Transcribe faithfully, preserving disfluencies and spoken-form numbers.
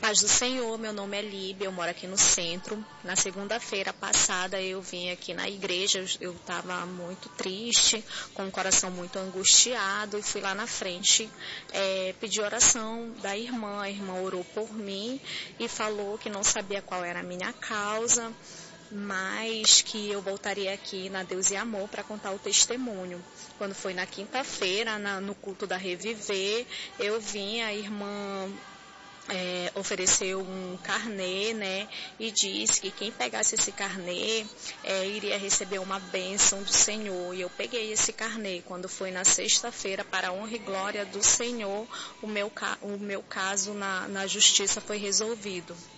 Paz do Senhor, meu nome é Líbia, eu moro aqui no centro. Na segunda-feira passada eu vim aqui na igreja, eu estava muito triste, com o coração muito angustiado, e fui lá na frente é, pedir oração da irmã. A irmã orou por mim e falou que não sabia qual era a minha causa, mas que eu voltaria aqui na Deus e Amor para contar o testemunho. Quando foi na quinta-feira, na, no culto da Reviver, eu vim, a irmã É, ofereceu um carnê, né, e disse que quem pegasse esse carnê é, iria receber uma bênção do Senhor. E eu peguei esse carnê. Quando foi na sexta-feira, para a honra e glória do Senhor, o meu, o meu caso na, na justiça foi resolvido.